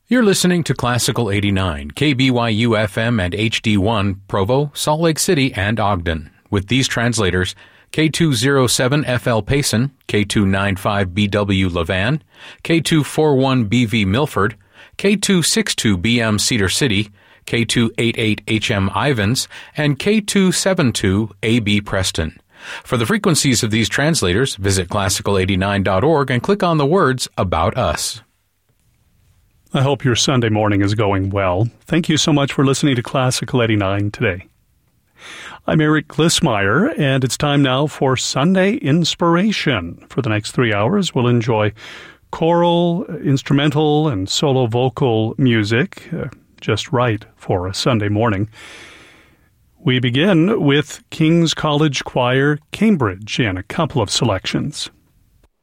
You're listening to Classical 89, KBYU-FM and HD1, Provo, Salt Lake City, and Ogden, with these translators, K207FL Payson, K295BW Levan, K241BV Milford, K262BM Cedar City, K288HM Ivans, and K272AB Preston. For the frequencies of these translators, visit classical89.org and click on the words About Us. I hope your Sunday morning is going well. Thank you so much for listening to Classical 89 today. I'm Eric Glissmeyer, and it's time now for Sunday Inspiration. For the next 3 hours, we'll enjoy choral, instrumental, and solo vocal music, just right for a Sunday morning. We begin with King's College Choir, Cambridge, in a couple of selections.